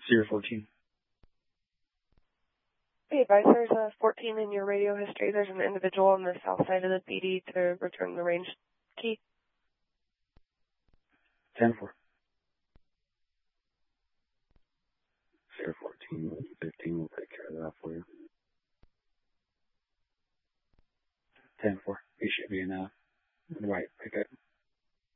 Sierra 14. Be advised, there's a 14 in your radio history. There's an individual on the south side of the PD to return the range key. 10-4. Sierra 14, 15 will take care of that for you. 10-4. He should be in white pickup.